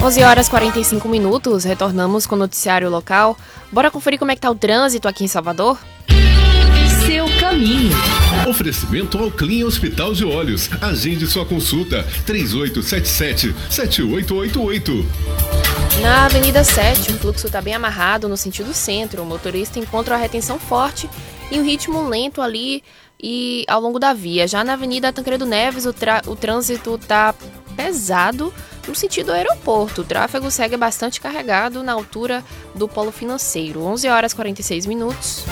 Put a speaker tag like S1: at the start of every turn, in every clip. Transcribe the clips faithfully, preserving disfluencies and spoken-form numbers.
S1: onze horas e quarenta e cinco minutos, retornamos com o noticiário local. Bora conferir como é que tá o trânsito aqui em Salvador?
S2: Seu caminho.
S3: Oferecimento ao Clean Hospital de Olhos. Agende sua consulta. três oito sete sete, sete oito oito oito.
S1: Na Avenida sete, o fluxo está bem amarrado no sentido centro. O motorista encontra a retenção forte e um ritmo lento ali e ao longo da via. Já na Avenida Tancredo Neves, o, tra- o trânsito está pesado no sentido aeroporto. O tráfego segue bastante carregado na altura do polo financeiro. onze horas e quarenta e seis minutos.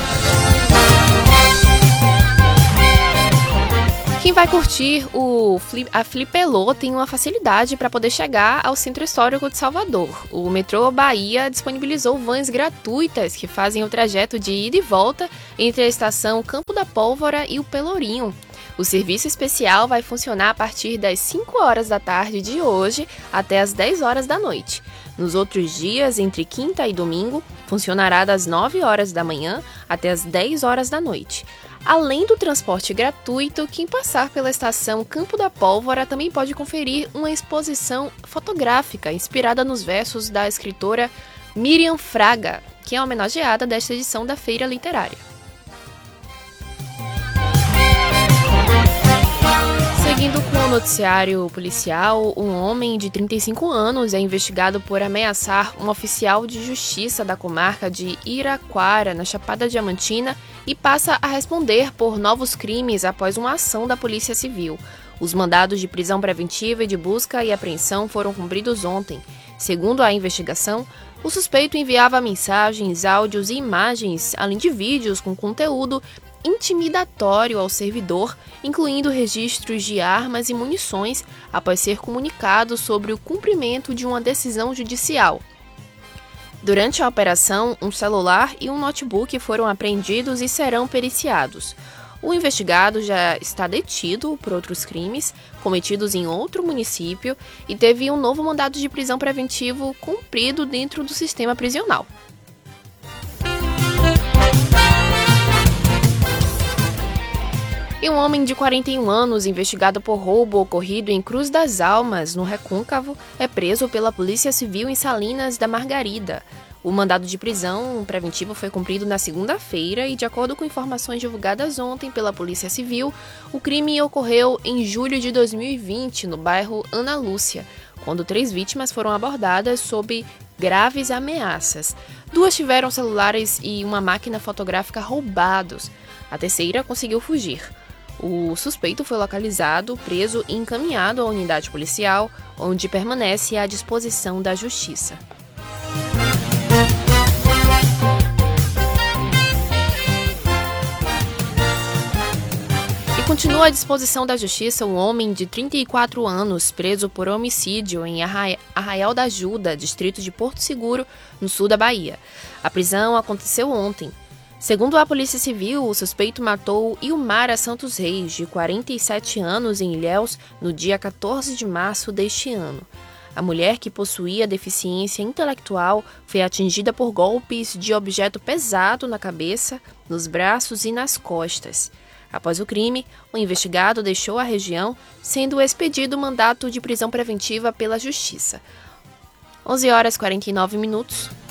S1: Quem vai curtir o a Flipelô tem uma facilidade para poder chegar ao Centro Histórico de Salvador. O metrô Bahia disponibilizou vans gratuitas que fazem o trajeto de ida e volta entre a estação Campo da Pólvora e o Pelourinho. O serviço especial vai funcionar a partir das cinco horas da tarde de hoje até as dez horas da noite. Nos outros dias, entre quinta e domingo, funcionará das nove horas da manhã até as dez horas da noite. Além do transporte gratuito, quem passar pela estação Campo da Pólvora também pode conferir uma exposição fotográfica inspirada nos versos da escritora Miriam Fraga, que é homenageada desta edição da Feira Literária. Seguindo com o noticiário policial, um homem de trinta e cinco anos é investigado por ameaçar um oficial de justiça da comarca de Iraquara, na Chapada Diamantina, e passa a responder por novos crimes após uma ação da Polícia Civil. Os mandados de prisão preventiva e de busca e apreensão foram cumpridos ontem. Segundo a investigação, o suspeito enviava mensagens, áudios e imagens, além de vídeos com conteúdo intimidatório ao servidor, incluindo registros de armas e munições, após ser comunicado sobre o cumprimento de uma decisão judicial. Durante a operação, um celular e um notebook foram apreendidos e serão periciados. O investigado já está detido por outros crimes cometidos em outro município e teve um novo mandado de prisão preventivo cumprido dentro do sistema prisional. E um homem de quarenta e um anos, investigado por roubo ocorrido em Cruz das Almas, no Recôncavo, é preso pela Polícia Civil em Salinas da Margarida. O mandado de prisão preventivo foi cumprido na segunda-feira e, de acordo com informações divulgadas ontem pela Polícia Civil, o crime ocorreu em julho de dois mil e vinte, no bairro Ana Lúcia, quando três vítimas foram abordadas sob graves ameaças. Duas tiveram celulares e uma máquina fotográfica roubados. A terceira conseguiu fugir. O suspeito foi localizado, preso e encaminhado à unidade policial, onde permanece à disposição da Justiça. E continua à disposição da Justiça um homem de trinta e quatro anos, preso por homicídio em Arraial da Ajuda, distrito de Porto Seguro, no sul da Bahia. A prisão aconteceu ontem. Segundo a Polícia Civil, o suspeito matou Ilmara Santos Reis, de quarenta e sete anos, em Ilhéus, no dia quatorze de março deste ano. A mulher, que possuía deficiência intelectual, foi atingida por golpes de objeto pesado na cabeça, nos braços e nas costas. Após o crime, o investigado deixou a região, sendo expedido mandato de prisão preventiva pela Justiça. onze horas e quarenta e nove minutos.